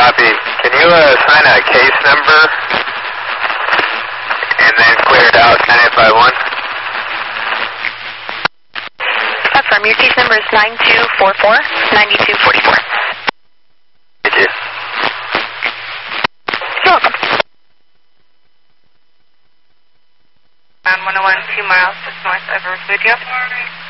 Copy. Can you assign a case number and then clear it out 9851? Affirm. Your case number is 9244 9244. Thank you. You're welcome. 101, 2 miles just north of Refugio.